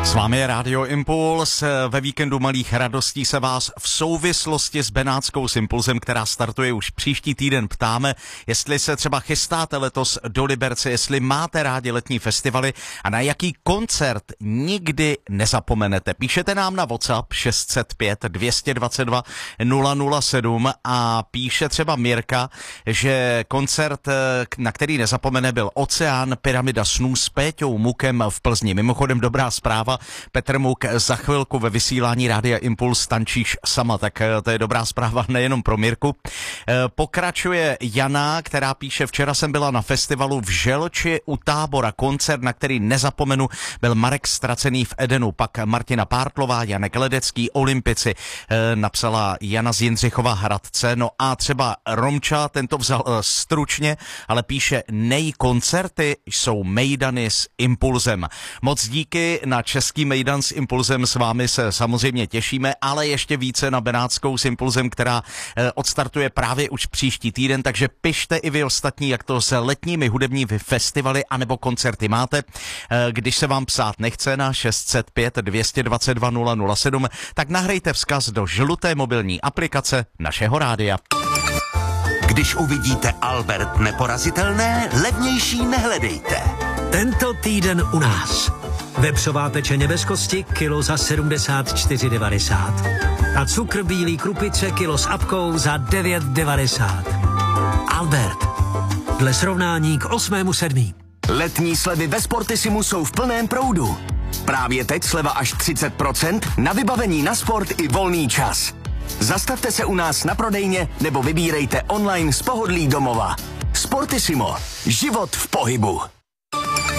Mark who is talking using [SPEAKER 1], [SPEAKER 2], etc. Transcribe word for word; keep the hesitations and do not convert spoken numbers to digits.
[SPEAKER 1] S vámi je Radio Impuls. Ve víkendu malých radostí se vás v souvislosti s Benátskou Sympouzem, která startuje už příští týden, ptáme, jestli se třeba chystáte letos do Liberce, jestli máte rádi letní festivaly a na jaký koncert nikdy nezapomenete. Píšete nám na WhatsApp šest set pět dvě stě dvacet dva nula nula sedm a píše třeba Mirka, že koncert, na který nezapomene, byl Oceán, Pyramida snů s Péťou Mukem v Plzni. Mimochodem dobrá zpráva, Petr Muk za chvilku ve vysílání Rádia Impuls tančíš sama, tak to je dobrá zpráva nejenom pro Mirku. Pokračuje Jana, která píše, včera jsem byla na festivalu v Želči u Tábora, koncert, na který nezapomenu, byl Marek Ztracený v Edenu, pak Martina Pártlová, Janek Ledecký, Olympici, napsala Jana z Jindřichova Hradce. No a třeba Romča, ten to vzal stručně, ale píše, nejkoncerty jsou mejdany s Impulzem. Moc díky, na český mejdan s Impulzem s vámi se samozřejmě těšíme, ale ještě více na Benátskou Sympouzem, která odstartuje právě už příští týden, takže pište i vy ostatní, jak to se letními hudebními festivaly anebo koncerty máte. Když se vám psát nechce na šest set pět dvě stě dvacet dva nula nula sedm, tak nahrajte vzkaz do žluté mobilní aplikace našeho rádia.
[SPEAKER 2] Když uvidíte Albert neporazitelné, levnější nehledejte.
[SPEAKER 3] Tento týden u nás. Vepřová pečeně bez kosti, kilo za sedmdesát čtyři devadesát. A cukr bílý krupice, kilo s apkou za devět devadesát. Albert. Dle srovnání k osmému sedmý.
[SPEAKER 2] Letní slevy ve Sportisimu jsou v plném proudu. Právě teď sleva až třicet procent na vybavení na sport i volný čas. Zastavte se u nás na prodejně nebo vybírejte online z pohodlí domova. Sportisimo. Život v pohybu.